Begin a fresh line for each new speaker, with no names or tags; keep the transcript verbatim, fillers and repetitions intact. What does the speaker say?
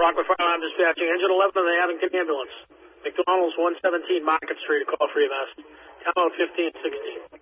Rockland Fire Alarm Dispatching. Engine eleven of the Abington Ambulance. McDonald's one seventeen Market Street. A call for E M S. Time out fifteen sixteen.